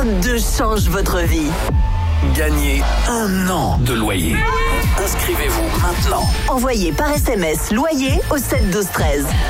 32 change votre vie. Gagnez 1 an de loyer. Inscrivez-vous maintenant. Envoyez par SMS loyer au 7 12 13.